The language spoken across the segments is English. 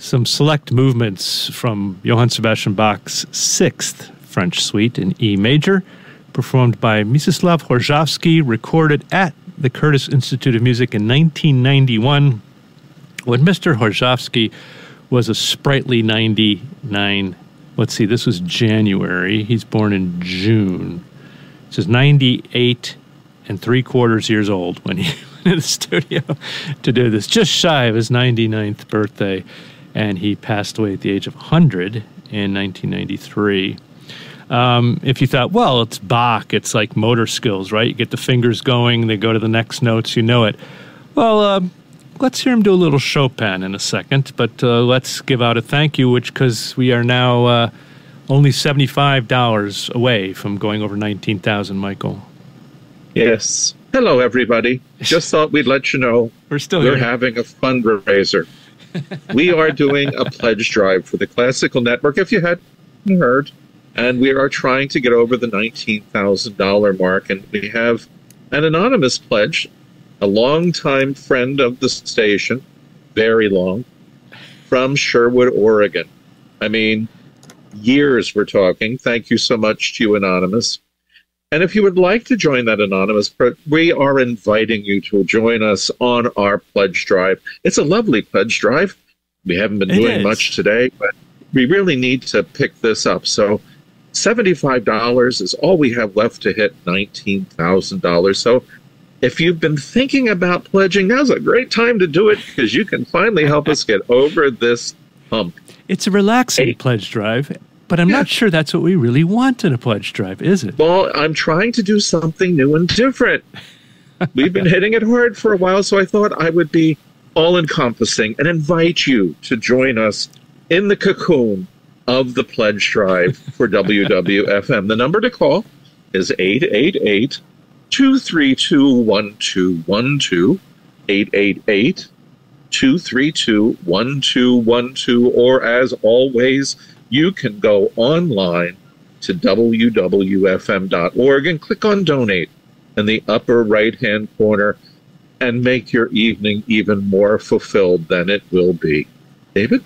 some select movements from Johann Sebastian Bach's Sixth French Suite in E major, performed by Mstislav Horzhowski, recorded at the Curtis Institute of Music in 1991, when Mr. Horzhowski was a sprightly 99. Let's see, this was January. He's born in June. This is 98 and 3/4 years old when he went in the studio to do this, just shy of his 99th birthday. And he passed away at the age of 100 in 1993. If you thought, well, it's Bach, it's like motor skills, right? You get the fingers going, they go to the next notes, you know it. Well, let's hear him do a little Chopin in a second, but let's give out a thank you, because we are now only $75 away from going over 19,000, Michael. Yes. Hello, everybody. Just thought we'd let you know we're having a fundraiser. We are doing a pledge drive for the Classical Network, if you hadn't heard. And we are trying to get over the $19,000 mark. And we have an anonymous pledge, a longtime friend of the station, very long, from Sherwood, Oregon. I mean, years we're talking. Thank you so much to you, Anonymous. And if you would like to join that Anonymous, we are inviting you to join us on our pledge drive. It's a lovely pledge drive. We haven't been doing much today, but we really need to pick this up. So $75 is all we have left to hit $19,000. So if you've been thinking about pledging, now's a great time to do it, because you can finally help us get over this hump. It's a relaxing pledge drive, but I'm not sure that's what we really want in a pledge drive, is it? Well, I'm trying to do something new and different. We've been hitting it hard for a while, so I thought I would be all-encompassing and invite you to join us in the cocoon of the pledge drive for WWFM. The number to call is 888-232-1212, 888-232-1212, or as always, you can go online to WWFM.org and click on Donate in the upper right-hand corner and make your evening even more fulfilled than it will be. David?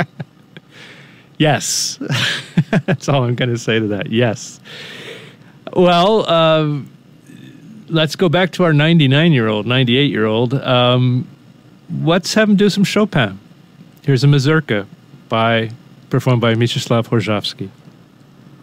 Yes. That's all I'm going to say to that. Yes. Well, let's go back to our 99-year-old, 98-year-old. Let's have him do some Chopin. Here's a mazurka performed by Mstislav Horzhowski.